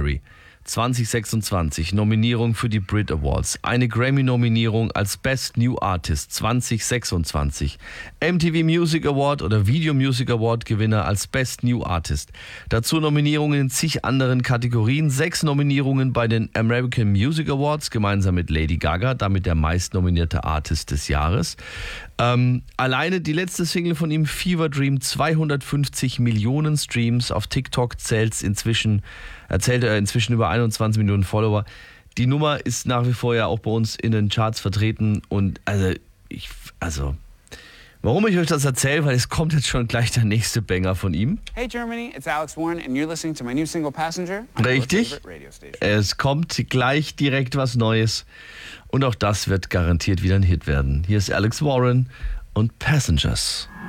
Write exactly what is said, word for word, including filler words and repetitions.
January zwanzig sechsundzwanzig Nominierung für die Brit Awards, eine Grammy-Nominierung als Best New Artist zwanzig sechsundzwanzig, M T V Music Award oder Video Music Award Gewinner als Best New Artist. Dazu Nominierungen in zig anderen Kategorien, sechs Nominierungen bei den American Music Awards, gemeinsam mit Lady Gaga, damit der meistnominierte Artist des Jahres. Ähm, alleine die letzte Single von ihm, Fever Dream, zweihundertfünfzig Millionen Streams. Auf TikTok zählt inzwischen, erzählt er inzwischen über einundzwanzig Millionen Follower. Die Nummer ist nach wie vor ja auch bei uns in den Charts vertreten. Und also, ich, also, warum ich euch das erzähle, weil es kommt jetzt schon gleich der nächste Banger von ihm. Hey Germany, it's Alex Warren and you're listening to my new single Passenger. Richtig. Es kommt gleich direkt was Neues. Und auch das wird garantiert wieder ein Hit werden. Hier ist Alex Warren und Passengers.